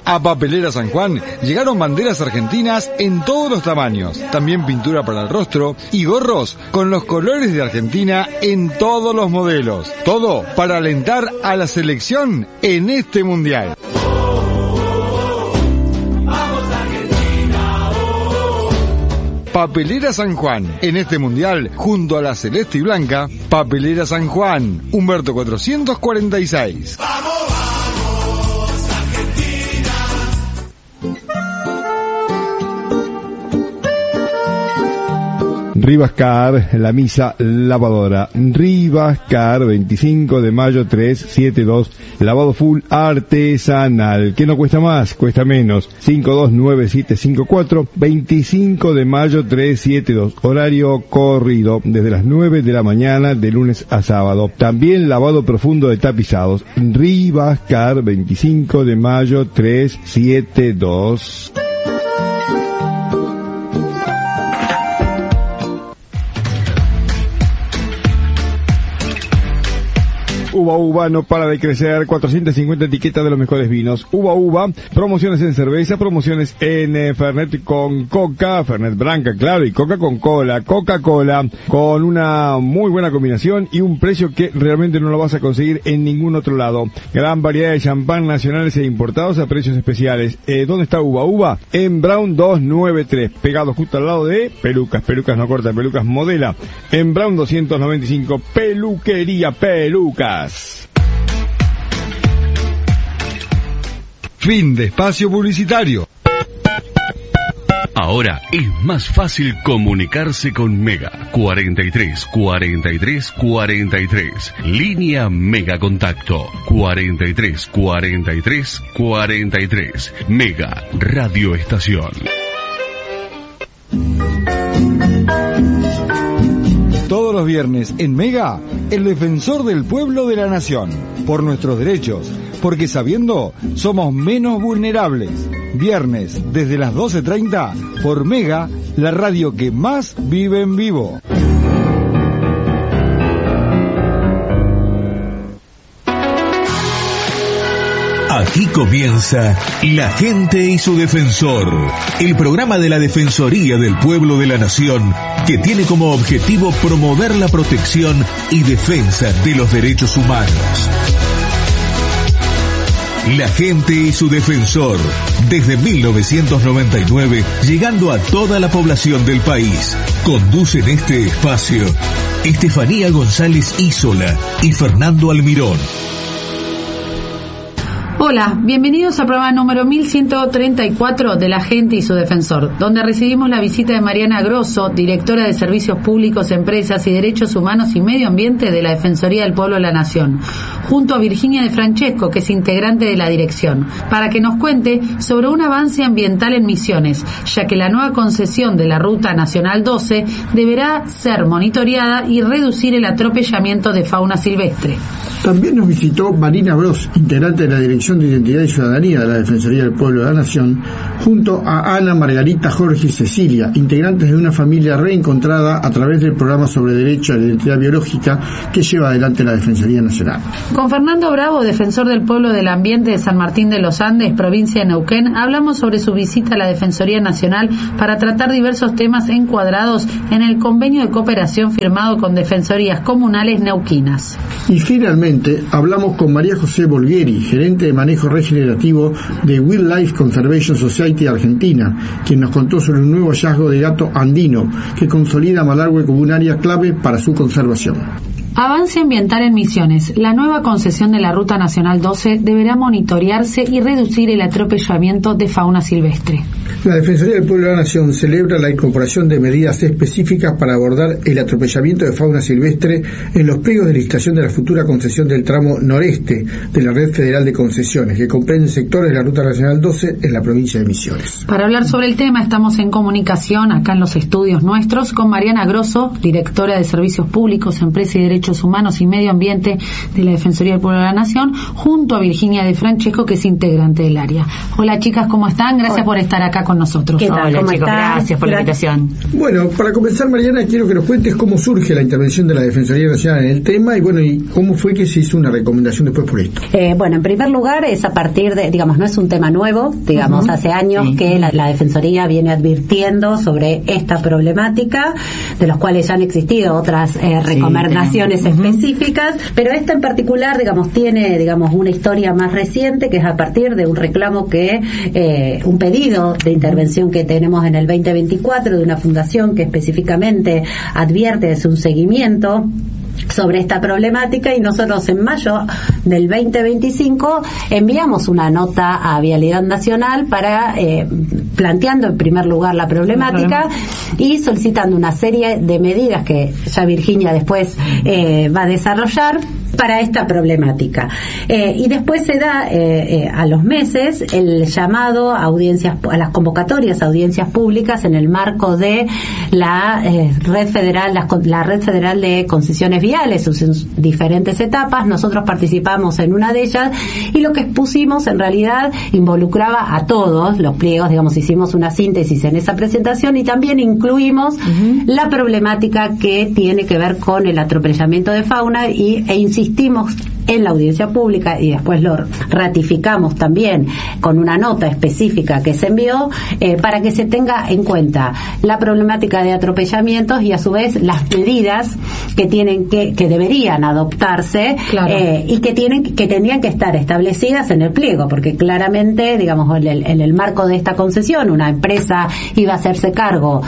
A Papelera San Juan llegaron banderas argentinas en todos los tamaños, también pintura para el rostro y gorros con los colores de Argentina en todos los modelos. Todo para alentar a la selección en este mundial. Papelera San Juan, en este mundial, junto a la celeste y blanca, Papelera San Juan, Humberto 446. ¡Vamos, vamos, Argentina! Rivascar, la misa lavadora. Rivascar, 25 de mayo 372, lavado full artesanal. ¿Qué no cuesta más? Cuesta menos. 529754, 25 de mayo 372, horario corrido, desde las 9 de la mañana de lunes a sábado. También lavado profundo de tapizados. Rivascar, 25 de mayo 372. Uva no para de crecer, 450 etiquetas de los mejores vinos. Uva, promociones en cerveza, promociones en Fernet con Coca, Fernet Branca, claro, y Coca con Cola, Coca-Cola, con una muy buena combinación y un precio que realmente no lo vas a conseguir en ningún otro lado. Gran variedad de champán nacionales e importados a precios especiales. ¿Dónde está Uva? En Brown 293, pegado justo al lado de Pelucas no corta, Pelucas modela. En Brown 295, Peluquería Pelucas. Fin de espacio publicitario. Ahora es más fácil comunicarse con Mega. 43 43 43. Línea Mega Contacto. 43 43 43. Mega Radio Estación. Todos los viernes en Mega, el defensor del pueblo de la nación. Por nuestros derechos, porque sabiendo, somos menos vulnerables. Viernes, desde las 12:30, por Mega, la radio que más vive en vivo. Aquí comienza La Gente y su Defensor, el programa de la Defensoría del Pueblo de la Nación, que tiene como objetivo promover la protección y defensa de los derechos humanos. La Gente y su Defensor, desde 1999, llegando a toda la población del país. Conducen este espacio Estefanía González Isola y Fernando Almirón. Hola, bienvenidos al programa número 1134 de La Gente y su Defensor, donde recibimos la visita de Mariana Grosso, directora de Servicios Públicos, Empresas y Derechos Humanos y Medio Ambiente de la Defensoría del Pueblo de la Nación, junto a Virginia de Francesco, que es integrante de la dirección, para que nos cuente sobre un avance ambiental en Misiones, ya que la nueva concesión de la Ruta Nacional 12 deberá ser monitoreada y reducir el atropellamiento de fauna silvestre. También nos visitó Marina Bros, integrante de la Dirección de Identidad y Ciudadanía de la Defensoría del Pueblo de la Nación, junto a Ana, Margarita, Jorge y Cecilia, integrantes de una familia reencontrada a través del programa sobre derecho a la identidad biológica que lleva adelante la Defensoría Nacional. Con Fernando Bravo, defensor del pueblo del ambiente de San Martín de los Andes, provincia de Neuquén, hablamos sobre su visita a la Defensoría Nacional para tratar diversos temas encuadrados en el convenio de cooperación firmado con defensorías comunales neuquinas. Y finalmente hablamos con María José Bolghieri, gerente de manejo regenerativo de Wildlife Conservation Society Argentina, quien nos contó sobre un nuevo hallazgo de gato andino que consolida a Malargüe como un área clave para su conservación. Avance ambiental en Misiones. La nueva concesión de la Ruta Nacional 12 deberá monitorearse y reducir el atropellamiento de fauna silvestre. La Defensoría del Pueblo de la Nación celebra la incorporación de medidas específicas para abordar el atropellamiento de fauna silvestre en los pliegos de licitación de la futura concesión del tramo noreste de la Red Federal de Concesiones, que comprende sectores de la Ruta Nacional 12 en la provincia de Misiones. Para hablar sobre el tema estamos en comunicación acá en los estudios nuestros con Mariana Grosso, directora de Servicios Públicos, Empresas y Derechos Derechos Humanos y Medio Ambiente de la Defensoría del Pueblo de la Nación, junto a Virginia de Francesco, que es integrante del área. Hola chicas, ¿cómo están? Gracias por estar acá con nosotros. ¿Qué tal? Hola ¿Cómo chicos, estás? gracias por la invitación. Bueno, para comenzar, Mariana, quiero que nos cuentes cómo surge la intervención de la Defensoría Nacional en el tema y cómo fue que se hizo una recomendación después por esto. Bueno, en primer lugar es a partir de, digamos, no es un tema nuevo, digamos, hace años que la Defensoría viene advirtiendo sobre esta problemática, de los cuales ya han existido otras recomendaciones específicas, pero esta en particular, digamos, tiene, digamos, una historia más reciente, que es a partir de un reclamo un pedido de intervención que tenemos en el 2024 de una fundación que específicamente advierte de un seguimiento sobre esta problemática, y nosotros en mayo del 2025 enviamos una nota a Vialidad Nacional para planteando en primer lugar la problemática y solicitando una serie de medidas que ya Virginia después va a desarrollar para esta problemática. Y después se da a los meses el llamado a las convocatorias a audiencias públicas en el marco de la red federal de concesiones viales, sus diferentes etapas. Nosotros participamos en una de ellas y lo que expusimos en realidad involucraba a todos los pliegos, digamos, hicimos una síntesis en esa presentación y también incluimos la problemática que tiene que ver con el atropellamiento de fauna e insistimos en la audiencia pública y después lo ratificamos también con una nota específica que se envió para que se tenga en cuenta la problemática de atropellamientos y a su vez las medidas que deberían adoptarse y que tendrían que estar establecidas en el pliego, porque claramente, digamos, en el marco de esta concesión una empresa iba a hacerse cargo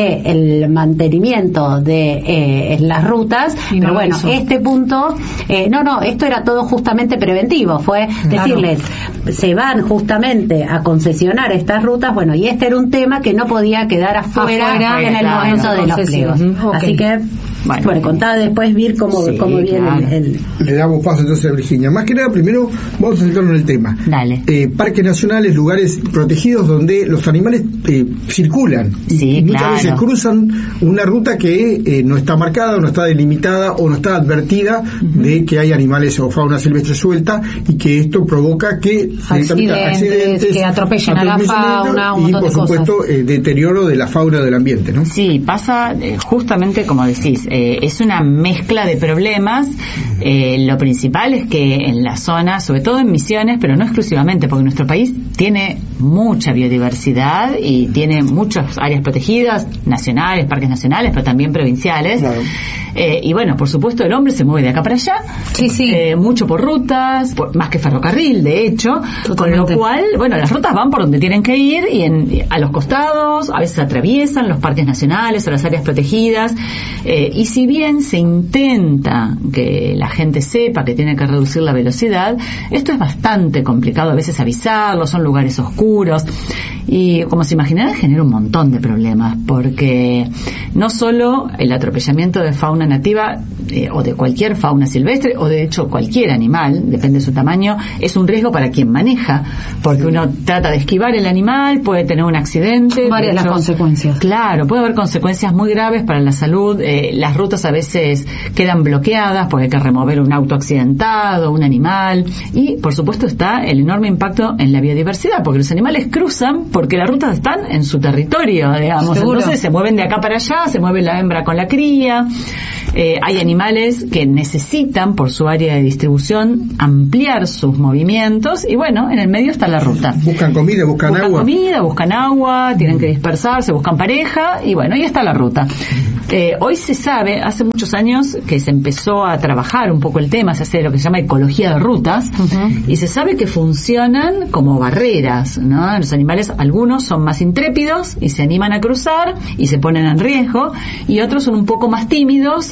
del mantenimiento de las rutas, pero bueno, este punto esto era todo justamente preventivo, fue decirles, se van justamente a concesionar estas rutas, bueno, y este era un tema que no podía quedar afuera en el momento de los pliegos. Así que, bueno, contá después, Vir, cómo viene Le damos paso entonces a Virginia. Más que nada, primero vamos a centrarnos en el tema. Dale. Parques nacionales, lugares protegidos donde los animales circulan y muchas veces cruzan una ruta que no está marcada, no está delimitada o no está advertida de que hay animales o fauna silvestre suelta, y que esto provoca que accidentes que atropellen a la fauna, un y montón por de supuesto cosas. Deterioro de la fauna del ambiente, ¿no? Sí, pasa justamente como decís, es una mezcla de problemas. Lo principal es que en la zona, sobre todo en Misiones, pero no exclusivamente, porque nuestro país tiene mucha biodiversidad y tiene muchas áreas protegidas, nacionales, parques nacionales, pero también provinciales. Claro. Y bueno, por supuesto el hombre se mueve de acá para allá, mucho por rutas, más que ferrocarril, de hecho. Totalmente. Con lo cual, bueno, las rutas van por donde tienen que ir y a los costados, a veces atraviesan los parques nacionales o las áreas protegidas. Y si bien se intenta que la gente sepa que tiene que reducir la velocidad, esto es bastante complicado a veces avisarlo, son lugares oscuros y, como se imaginarán, genera un montón de problemas, porque no solo el atropellamiento de fauna nativa o de cualquier fauna silvestre o de hecho cualquier animal, depende de su tamaño, es un riesgo para quien maneja, porque uno trata de esquivar el animal, puede tener un accidente. Varias las consecuencias. Claro, puede haber consecuencias muy graves para la salud. Las rutas a veces quedan bloqueadas porque hay que remover un auto accidentado, un animal, y por supuesto está el enorme impacto en la biodiversidad, porque los animales cruzan porque las rutas están en su territorio, digamos. ¿Seguro? Entonces se mueven de acá para allá, se mueve la hembra con la cría. Hay animales que necesitan, por su área de distribución, ampliar sus movimientos, y bueno, en el medio está la ruta. Buscan comida, buscan agua, tienen que dispersarse, buscan pareja, y bueno, ahí está la ruta. Hoy se sabe, hace muchos años que se empezó a trabajar un poco el tema, se hace lo que se llama ecología de rutas, y se sabe que funcionan como barreras, ¿no? Los animales, algunos son más intrépidos y se animan a cruzar y se ponen en riesgo, y otros son un poco más tímidos,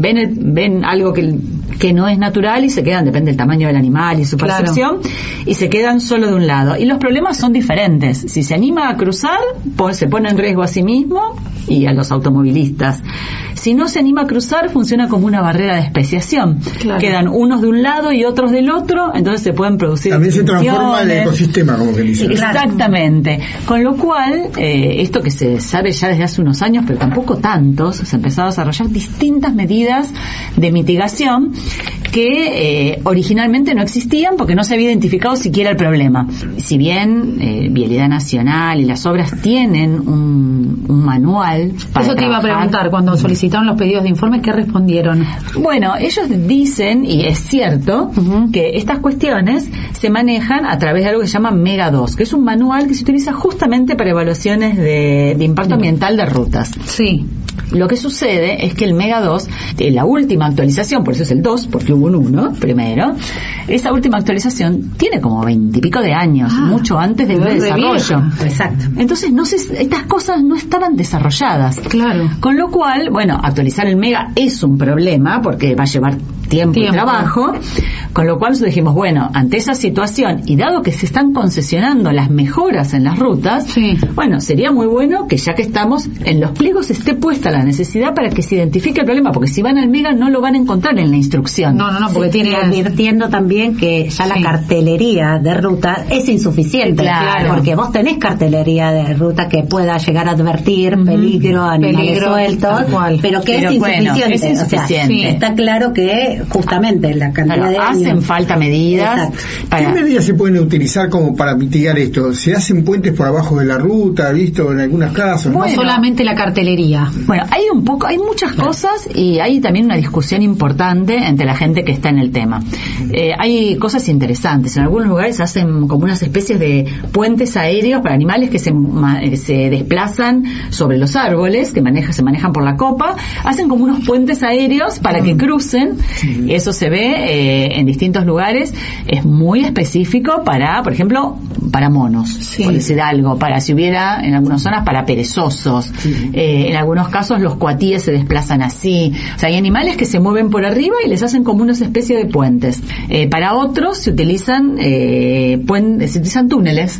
ven algo que no es natural y se quedan, depende del tamaño del animal y su percepción, y se quedan solo de un lado. Y los problemas son diferentes. Si se anima a cruzar, se pone en riesgo a sí mismo y a los automovilistas. Si no se anima a cruzar, funciona como una barrera de especiación. Claro. Quedan unos de un lado y otros del otro, entonces se pueden producir también se transforma el ecosistema, como que dice. Exactamente. Con lo cual, esto que se sabe ya desde hace unos años, pero tampoco tantos, se empezaron a desarrollar distintas medidas de mitigación que originalmente no existían porque no se había identificado siquiera el problema. Si bien Vialidad Nacional y las obras tienen un manual para eso te iba a preguntar, cuando solicitaron los pedidos de informe, ¿qué respondieron? Bueno, ellos dicen, y es cierto, que estas cuestiones se manejan a través de algo que se llama Mega 2, que es un manual que se utiliza justamente para evaluaciones de impacto ambiental de rutas. Sí. Lo que sucede es que el Mega 2, la última actualización, por eso es el 2, porque hubo un 1 primero, esa última actualización tiene como 20 y pico de años, mucho antes del desarrollo. Exacto. Entonces, estas cosas no estaban desarrolladas. Claro. Con lo cual, bueno, actualizar el Mega es un problema, porque va a llevar tiempo y trabajo, con lo cual nosotros dijimos, bueno, ante esa situación, y dado que se están concesionando las mejoras en las rutas, bueno, sería muy bueno que ya que estamos en los pliegos esté puesta la necesidad para que se identifique el problema, porque si van al Mega no lo van a encontrar en la instrucción. No, porque tiene advirtiendo también que ya la cartelería de ruta es insuficiente, porque vos tenés cartelería de ruta que pueda llegar a advertir peligro, animales sueltos, pero que es insuficiente. Es insuficiente. O sea, está claro que justamente la cantidad de años hacen falta medidas. ¿Qué medidas se pueden utilizar como para mitigar esto? ¿Se hacen puentes por abajo de la ruta, visto en algunos casos? Bueno, no solamente la cartelería. Bueno, hay muchas cosas y hay también una discusión importante entre la gente que está en el tema. Hay cosas interesantes. En algunos lugares hacen como unas especies de puentes aéreos para animales que se desplazan sobre los árboles, que se manejan por la copa. Hacen como unos puentes aéreos para que crucen. Eso se ve en distintos lugares. Es muy específico para, por ejemplo, para monos, por decir algo, para si hubiera en algunas zonas para perezosos. En algunos casos los cuatíes se desplazan así. O sea, hay animales que se mueven por arriba y les hacen como una especie de puentes. Para otros se utilizan túneles.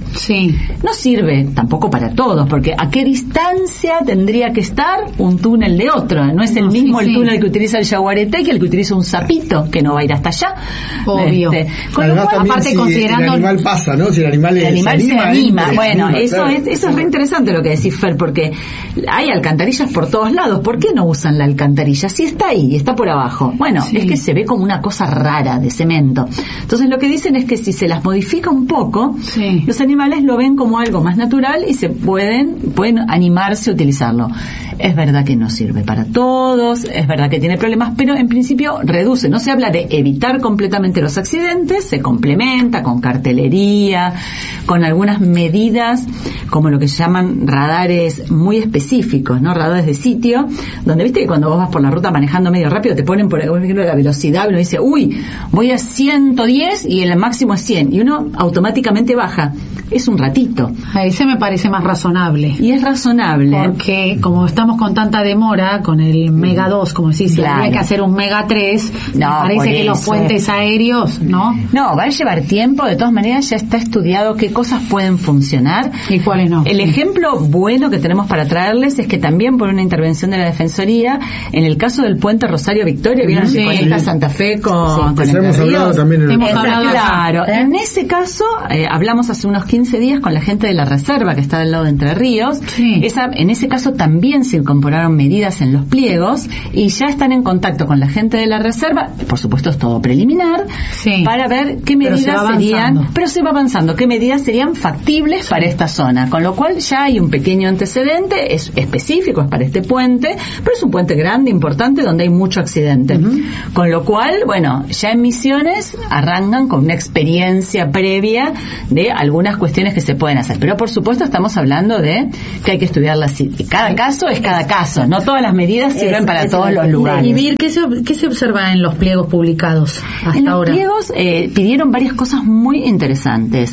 No sirve tampoco para todos, porque ¿a qué distancia tendría que estar un túnel de otro? No es el mismo el túnel que utiliza el yaguareté que el que utiliza un sapito, que no va a ir hasta allá. Obvio. Con lo cual, aparte, considerando el animal pasa, ¿no? Si el animal se anima. Bueno, eso es re interesante lo que decís, Fer, porque hay alcantarillas por todos lados. ¿Por qué no usan la alcantarilla? Si está ahí y está por abajo. Bueno, es que se ve como una cosa rara de cemento. Entonces lo que dicen es que si se las modifica un poco, los animales lo ven como algo más natural y se pueden animarse a utilizarlo. Es verdad que no sirve para todos, es verdad que tiene problemas, pero en principio reduce. No se habla de evitar completamente los accidentes, se complementa con cartelería, con algunas medidas como lo que se llaman radares muy específicos, ¿no? Radares de sitio, donde viste que cuando vos vas por la ruta manejando medio rápido te ponen por ejemplo la velocidad, uno dice, voy a 110 y el máximo es 100 y uno automáticamente baja. Es un ratito. A ese me parece más razonable. Y es razonable. Porque como estamos con tanta demora con el Mega 2, como decís, habría que hacer un Mega 3, me parece que los puentes aéreos, ¿no? No, va a llevar tiempo. De todas maneras ya está estudiado qué cosas pueden funcionar y cuáles no. El ejemplo bueno que tenemos para traerles es que también por una intervención de la Defensoría, en el caso del puente Rosario Victoria, ¿vieron que conecta Santa Fe con el hemos hablado también en el Claro, en ese caso hablamos hace unos 15 días con la gente de la Reserva que está del lado de Entre Ríos. En ese caso también se incorporaron medidas en los pliegos y ya están en contacto con la gente de la Reserva, por supuesto es todo preliminar, para ver qué medidas pero se va avanzando, qué medidas serían factibles para esta zona, con lo cual ya hay un pequeño antecedente, es específico, es para este puente, pero es un puente grande, importante, donde hay mucho accidente, con lo cual, bueno, ya en Misiones arrancan con una experiencia previa de algunas cuestiones que se pueden hacer, pero por supuesto estamos hablando de que hay que estudiarlas, cada caso es cada caso, no todas las medidas sirven para todos los lugares. Y Vir, ¿qué se observa en los pliegos publicados hasta ahora? En los pliegos pidieron varias cosas muy interesantes.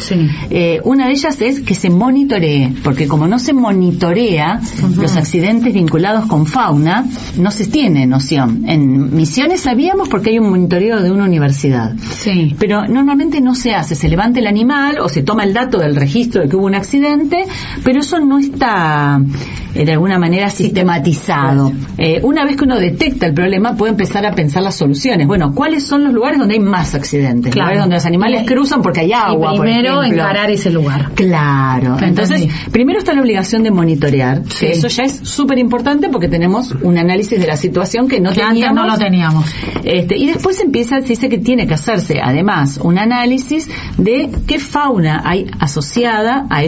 Una de ellas es que se monitoree, porque como no se monitorea los accidentes vinculados con fauna, no se tiene noción. En Misiones sabíamos porque hay un monitoreo de una universidad. Sí. Pero normalmente no se hace. Se levanta el animal o se toma el dato del registro de que hubo un accidente, pero eso no está de alguna manera sistematizado. Una vez que uno detecta el problema, puede empezar a pensar las soluciones. Bueno, ¿cuáles son los lugares donde hay más accidentes? Claro. Lugares donde los animales cruzan porque hay agua, y primero por ejemplo. encarar ese lugar. Claro. Entonces, primero está la obligación de monitorear, Sí. que eso ya es súper importante porque tenemos un análisis de la situación que no Que teníamos. antes no lo teníamos. Y después se dice que tiene que hacerse además un análisis de qué fauna hay asociada a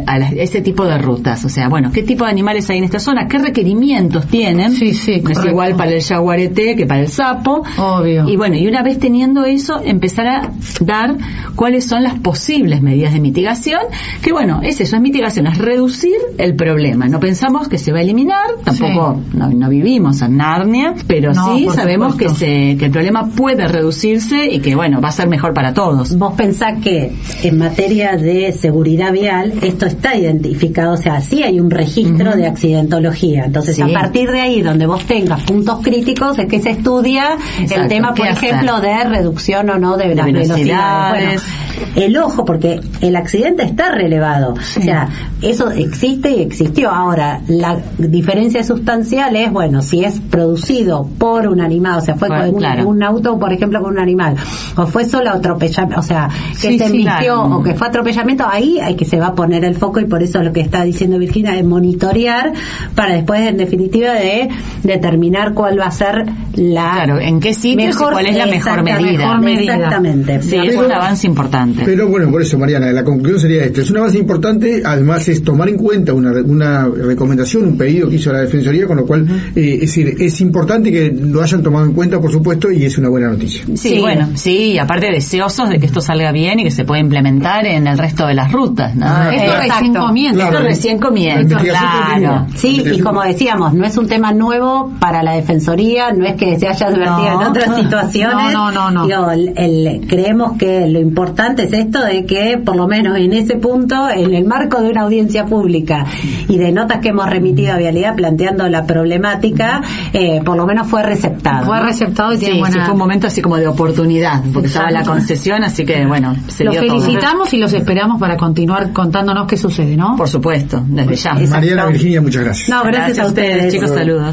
ese tipo de rutas. O sea, bueno, qué tipo de animales hay en esta zona, qué requerimientos tienen. Sí, sí, no es correcto. igual para el yaguareté que para el sapo. Obvio. Y bueno, y una vez teniendo eso, empezar a dar cuáles son las posibles medidas de mitigación, que bueno, es eso, es mitigación, es reducir el problema. No pensamos que se va a eliminar, tampoco no vivimos en Narnia, pero No, sí por sabemos que supuesto. que el problema puede reducirse y que bueno, va a ser mejor para todos. Vos pensás que en materia de seguridad vial esto está identificado, o sea, sí hay un registro de accidentología. Entonces, Sí. a partir de ahí, donde vos tengas puntos críticos, es que se estudia Exacto. el tema, por ¿Qué hacer? ejemplo, de reducción o no de las velocidades. Bueno, el ojo, porque el accidente está relevado. O sea, eso existe y existió. Ahora, la diferencia sustancial es, bueno, si es producido por un animal, o sea, fue Bueno, con claro. un auto, por ejemplo, con un animal, o fue solo atropellamiento, o sea, que Sí, se sí, embistió claro. o que fue atropellamiento, ahí hay que se va a poner el foco, y por eso lo que está diciendo Virginia es monitorear para después, en definitiva, de determinar cuál va a ser la Claro, en qué sitios y cuál es la mejor medida. Exactamente. Sí, es un avance importante. Pero bueno, por eso, Mariana, la conclusión sería esta. Es un avance importante, además es tomar en cuenta una recomendación, un pedido que hizo la Defensoría, con lo cual, es decir, es importante que lo hayan tomado en cuenta, por supuesto, y es una buena noticia. Sí, bueno, sí, y aparte deseosos de que esto salga bien y que se pueda implementar en el resto de las rutas, ¿no? Esto recién comienza. Esto recién comienza, La investigación claro. continúa. Sí, y como decíamos, no es un tema nuevo para la Defensoría, no es que se haya advertido No. en otras situaciones. No. Digo, creemos que lo importante es esto de que, por lo menos en ese punto, en el marco de una audiencia pública y de notas que hemos remitido a Vialidad planteando la problemática, por lo menos fue receptado. Fue ¿no? receptado y Sí, tiene buena... sí, fue un momento así como de oportunidad, porque estaba la concesión, así que bueno, se Los dio todo. felicitamos y los esperamos para continuar contándonos qué sucede, ¿no? Por supuesto, desde ya. Mariana, Virginia, muchas gracias. No, gracias a ustedes. chicos, saludos.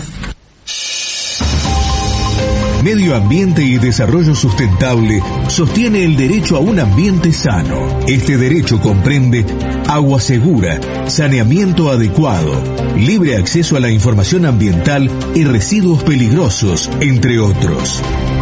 Medio Ambiente y Desarrollo Sustentable sostiene el derecho a un ambiente sano. Este derecho comprende agua segura, saneamiento adecuado, libre acceso a la información ambiental y residuos peligrosos, entre otros.